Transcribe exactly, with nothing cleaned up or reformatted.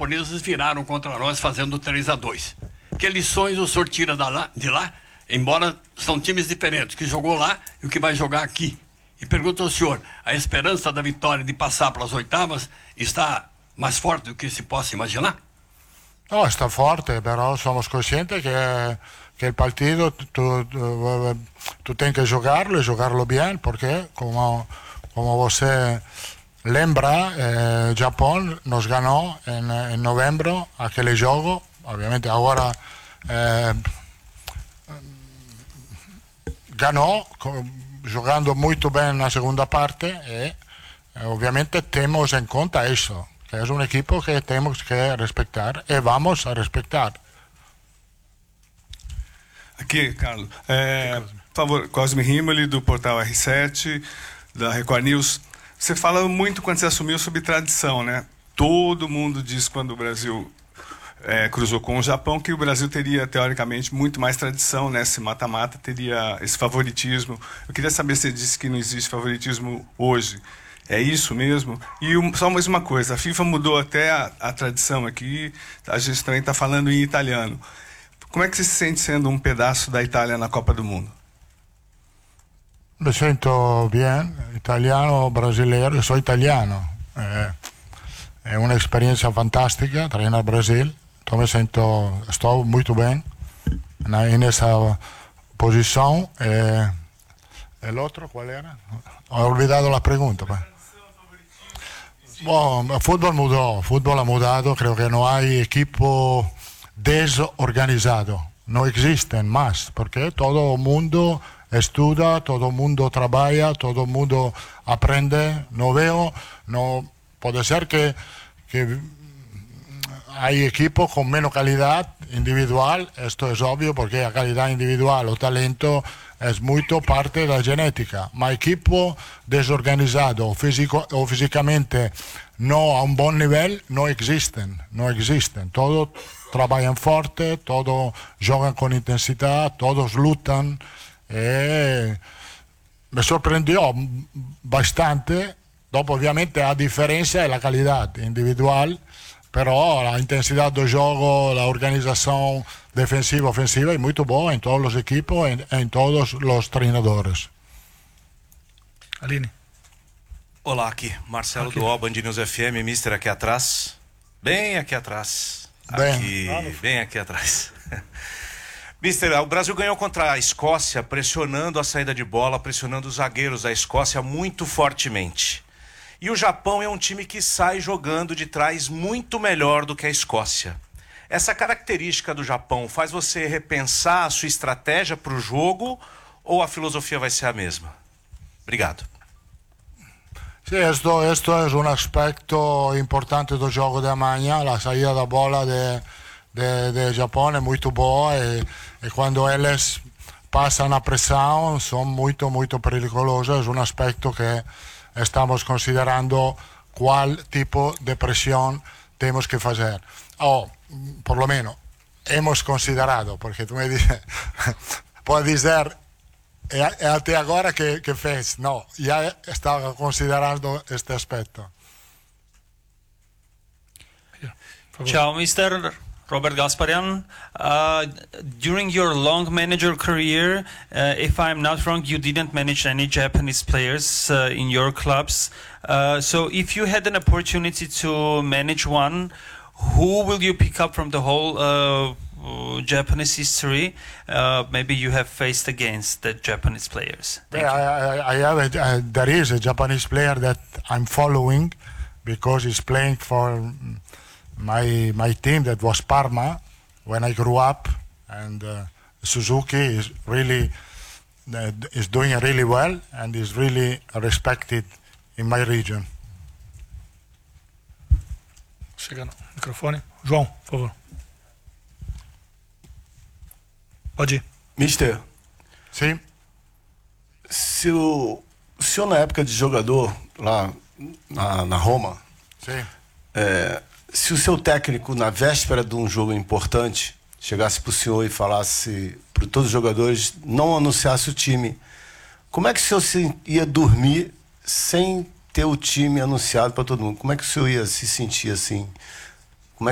japoneses viraram contra nós fazendo três a dois. Que lições o senhor tira da lá, de lá, embora são times diferentes, que jogou lá e o que vai jogar aqui? E pergunto ao senhor, a esperança da vitória de passar para as oitavas está mais forte do que se possa imaginar? No, está forte, però somos conscientes que, que el partido tú, tú, tú tienes que jugarlo y jugarlo bien, porque como, como você lembra, eh, Japón nos ganó en, en noviembre aquel juego, obviamente ahora eh, ganó jugando muy bien la segunda parte y eh, obviamente tenemos en cuenta eso, que es un equipo que tenemos que respetar y vamos a respetar. Aqui, Carlos. É, por favor, Cosme Rimoli, do Portal R sete, da Record News. Você fala muito quando você assumiu sobre tradição, né? Todo mundo diz quando o Brasil é, cruzou com o Japão que o Brasil teria, teoricamente, muito mais tradição, né? Esse mata-mata teria esse favoritismo. Eu queria saber se você disse que não existe favoritismo hoje. É isso mesmo? E um, só mais uma coisa, a FIFA mudou até a, a tradição aqui, a gente também está falando em italiano. Como é que você se sente sendo um pedaço da Itália na Copa do Mundo? Me siento bien, italiano, brasileiro, eu sou italiano. É, é uma experiência fantástica treinar Brasil. Então me sinto, estou muito bem na, nessa posição. É, el outro, qual era? Ho olvidado a pergunta. Bom, o futebol mudou, o futebol ha mudado, creo que não há equipo desorganizado, no existen más, porque todo el mundo estudia, todo el mundo trabaja, todo el mundo aprende. No veo, no puede ser que, que hay equipos con menos calidad individual, esto es obvio porque la calidad individual o talento es mucho parte de la genética, ma equipo desorganizado o, físico, o físicamente no a un buen nivel no existen, no existen. Todos trabajan fuerte, todos juegan con intensidad, todos lutan. Eh, me sorprendió bastante, dopo ovviamente la diferencia es la calidad individual, pero la intensidad del juego, la organización defensiva, ofensiva es muy buena en todos los equipos, en, en todos los entrenadores. Aline. Olá, aqui, Marcelo aqui. Do O, Band News F M, Mister aqui atrás, bem aqui atrás, bem, aqui, bem aqui atrás. Mister, o Brasil ganhou contra a Escócia, pressionando a saída de bola, pressionando os zagueiros da Escócia muito fortemente. E o Japão é um time que sai jogando de trás muito melhor do que a Escócia. Essa característica do Japão faz você repensar a sua estratégia para o jogo ou a filosofia vai ser a mesma? Obrigado. Sí, esto, esto es un aspecto importante del juego de mañana. La salida de bola de, de, de Japón es muy buena y, y cuando ellos pasan a presión son muy, muy peligrosos. Es un aspecto que estamos considerando cuál tipo de presión tenemos que hacer. O, por lo menos, hemos considerado, porque tú me dices, puedes decir, e até agora que, que fez? No, ya estaba considerando este aspecto. Ciao, Mister Robert Gasparian. Uh, during your long manager career, uh, if I'm not wrong, you didn't manage any Japanese players uh, in your clubs. Uh, so if you had an opportunity to manage one, who will you pick up from the whole uh, Japanese history? Uh, maybe you have faced against the Japanese players. Yeah, I, I have a, uh, there is a Japanese player that I'm following because he's playing for my my team that was Parma when I grew up, and uh, Suzuki is really uh, is doing really well and is really respected in my region. Chega no microfone. João, por favor. Pode ir. Mister. Sim. Se o, o senhor, na época de jogador, lá na, na Roma, Sim. É, se o seu técnico, na véspera de um jogo importante, chegasse para o senhor e falasse para todos os jogadores, não anunciasse o time, como é que o senhor se, ia dormir sem ter o time anunciado para todo mundo? Como é que o senhor ia se sentir assim,